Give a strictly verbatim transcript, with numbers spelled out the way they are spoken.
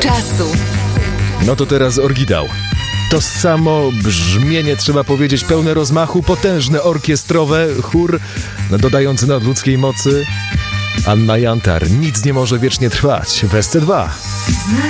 czasu. No to teraz oryginał. To samo brzmienie, trzeba powiedzieć, pełne rozmachu, potężne, orkiestrowe, chór dodający nadludzkiej mocy. Anna Jantar, nic nie może wiecznie trwać, w S C dwa.